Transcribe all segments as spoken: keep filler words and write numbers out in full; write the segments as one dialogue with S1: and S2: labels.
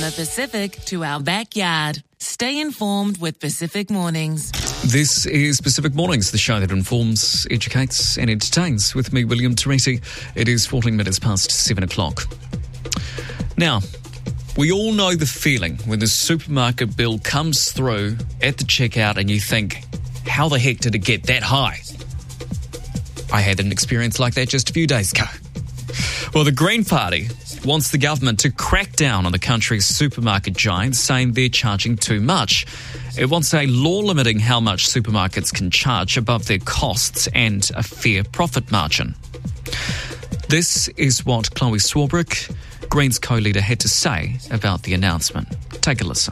S1: the Pacific to our backyard. Stay informed with Pacific Mornings.
S2: This is Pacific Mornings, the show that informs, educates and entertains. With me, William Teresi. It is fourteen minutes past seven o'clock. Now, we all know the feeling when the supermarket bill comes through at the checkout and you think, how the heck did it get that high? I had an experience like that just a few days ago. Well, the Green Party wants the government to crack down on the country's supermarket giants, saying they're charging too much. It wants a law limiting how much supermarkets can charge above their costs and a fair profit margin. This is what Chloe Swarbrick, Greens co-leader, had to say about the announcement. Take a listen.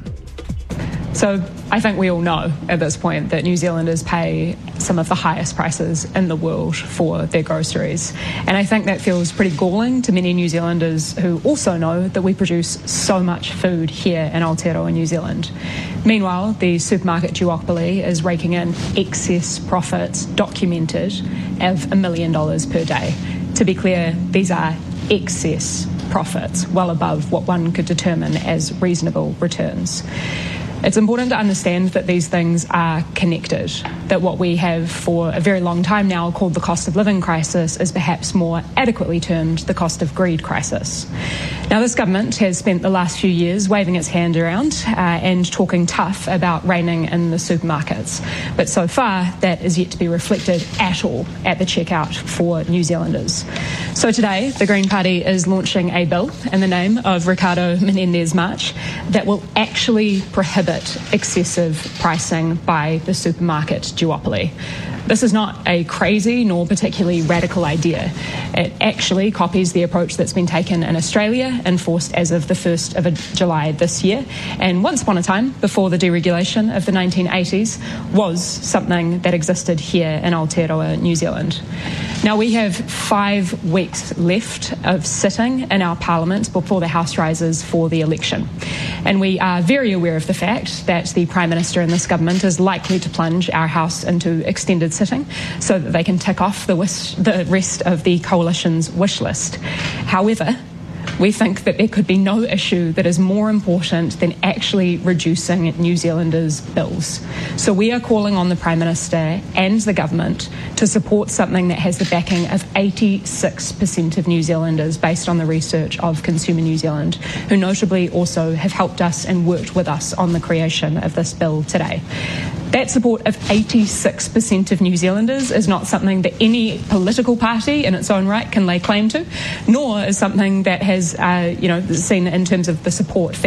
S3: So I think we all know at this point that New Zealanders pay some of the highest prices in the world for their groceries. And I think that feels pretty galling to many New Zealanders who also know that we produce so much food here in Aotearoa, New Zealand. Meanwhile, the supermarket duopoly is raking in excess profits, documented, of a million dollars per day. To be clear, these are excess profits, well above what one could determine as reasonable returns. It's important to understand that these things are connected, that what we have for a very long time now called the cost of living crisis is perhaps more adequately termed the cost of greed crisis. Now, this government has spent the last few years waving its hand around uh, and talking tough about reining in the supermarkets. But so far, that is yet to be reflected at all at the checkout for New Zealanders. So today, the Green Party is launching a bill in the name of Ricardo Menendez March that will actually prohibit excessive pricing by the supermarket duopoly. This is not a crazy nor particularly radical idea. It actually copies the approach that's been taken in Australia, enforced as of the first of July this year, and once upon a time, before the deregulation of the nineteen eighties, was something that existed here in Aotearoa, New Zealand. Now, we have five weeks left of sitting in our parliament before the House rises for the election. And we are very aware of the fact that the Prime Minister and this government is likely to plunge our House into extended sitting so that they can tick off the, wish, the rest of the coalition's wish list. However, we think that there could be no issue that is more important than actually reducing New Zealanders' bills. So we are calling on the Prime Minister and the government to support something that has the backing of eighty-six percent of New Zealanders, based on the research of Consumer New Zealand, who notably also have helped us and worked with us on the creation of this bill today. That support of eighty-six percent of New Zealanders is not something that any political party in its own right can lay claim to, nor is something that has, uh, you know, seen in terms of the support